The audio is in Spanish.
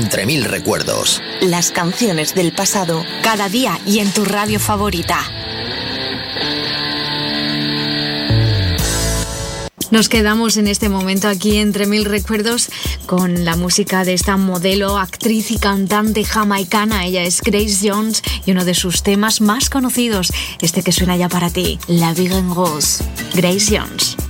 Entre mil recuerdos. Las canciones del pasado, cada día y en tu radio favorita. Nos quedamos en este momento aquí entre mil recuerdos con la música de esta modelo, actriz y cantante jamaicana. Ella es Grace Jones y uno de sus temas más conocidos, este que suena ya para ti, La Vie en Rose. Grace Jones.